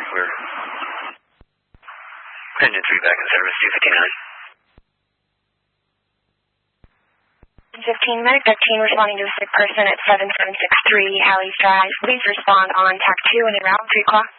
We're Engine 3 back in service, 259. 15, Medic 15 responding to a sick person at 7763 Halleys Drive. Please respond on TAC 2 and en route 3 o'clock.